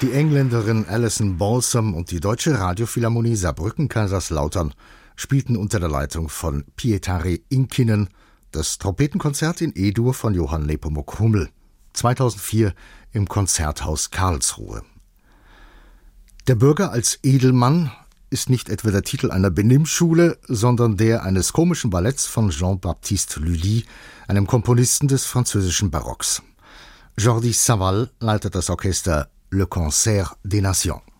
Die Engländerin Alison Balsam und die Deutsche Radiophilharmonie Saarbrücken-Kaiserslautern spielten unter der Leitung von Pietari Inkinen das Trompetenkonzert in E-Dur von Johann Nepomuk Hummel, 2004 im Konzerthaus Karlsruhe. Der Bürger als Edelmann ist nicht etwa der Titel einer Benimmschule, sondern der eines komischen Balletts von Jean-Baptiste Lully, einem Komponisten des französischen Barocks. Jordi Savall leitet das Orchester Le Concert des Nations.